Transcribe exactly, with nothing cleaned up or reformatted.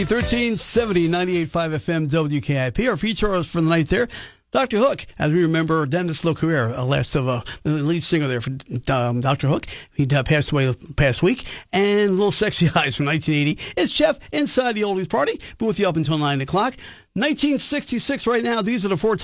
thirteen seventy, ninety-eight point five F M W K I P. Our feature artist for the night there, Doctor Hook. As we remember, Dennis LeCueur, uh, last of uh, the lead singer there for um, Doctor Hook. He uh, passed away past week. And Little Sexy Eyes from nineteen eighty. It's Jeff inside the Oldies Party. Been with you up until nine o'clock. nineteen sixty-six right now. These are the four